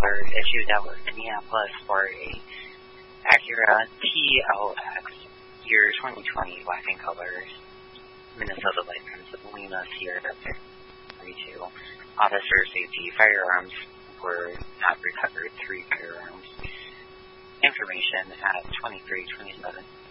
alert issued out of Minneapolis for a Acura TLX year 2020 black and colors, Minnesota license, Lima Sierra 32. Officer safety firearms were not recovered, 3 firearms. Information at 2327.